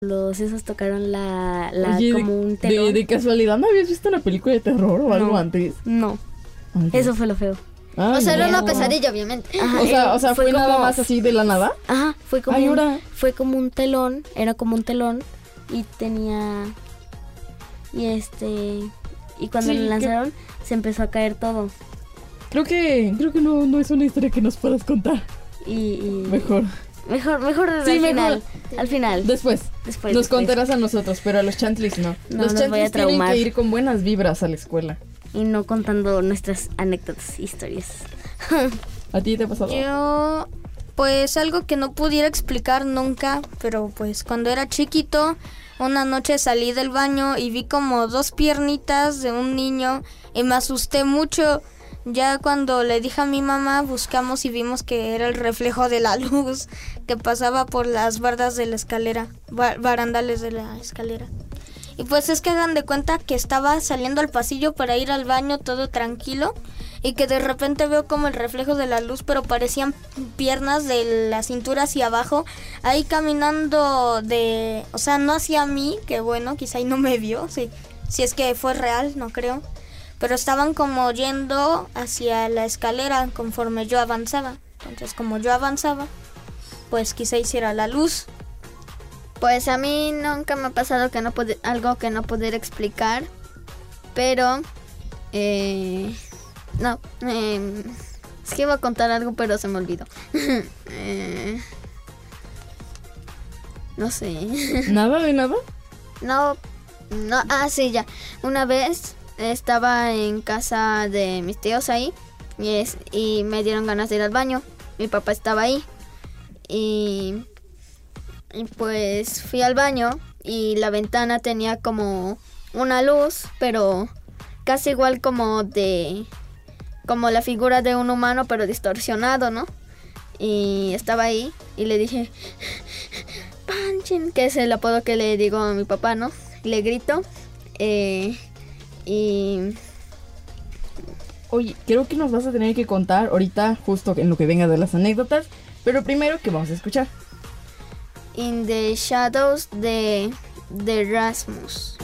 los esos tocaron Oye, como un telón. ¿De casualidad no habías visto una película de terror o algo antes? No, Ay, eso fue lo feo. ay, O sea, era no. una pesadilla, obviamente. Ajá, O sea, fue nada más así de la nada. Ajá, fue como Ay, ahora. fue como un telón, era como un telón y tenía y cuando Sí, lo lanzaron se empezó a caer todo Creo que no es una historia que nos puedas contar. y Mejor. mejor Sí, al final. Después Después. nos contarás a nosotros, pero a los chantlis no. No, Los nos voy a chantlis tienen traumar. que ir con buenas vibras a la escuela. Y no contando nuestras anécdotas, historias. ¿A ti te ha pasado? Yo, pues algo que no pudiera explicar nunca, pero pues cuando era chiquito, una noche salí del baño y vi como 2 piernitas de un niño y me asusté mucho. Ya cuando le dije a mi mamá, buscamos y vimos que era el reflejo de la luz que pasaba por las bardas de la escalera, barandales de la escalera. Y pues es que hagan de cuenta que estaba saliendo al pasillo para ir al baño todo tranquilo y que de repente veo como el reflejo de la luz, pero parecían piernas de la cintura hacia abajo, ahí caminando o sea, no hacia mí, que bueno, quizá ahí no me vio, si es que fue real, no creo, pero estaban como yendo hacia la escalera conforme yo avanzaba. Entonces, como yo avanzaba, pues quizá hiciera la luz. Pues a mí nunca me ha pasado algo que no pudiera explicar, pero no, es que iba a contar algo pero se me olvidó. No sé. ¿Nada de nada? No, sí, ya. Una vez estaba en casa de mis tíos ahí y me dieron ganas de ir al baño. Mi papá estaba ahí y pues fui al baño y la ventana tenía como una luz, pero casi igual como la figura de un humano, pero distorsionado, ¿no? Y estaba ahí y le dije, Panchin, que es el apodo que le digo a mi papá, ¿no? Le grito y... Oye, creo que nos vas a tener que contar ahorita justo en lo que venga de las anécdotas, pero primero, ¿qué vamos a escuchar? In the Shadows de Rasmus.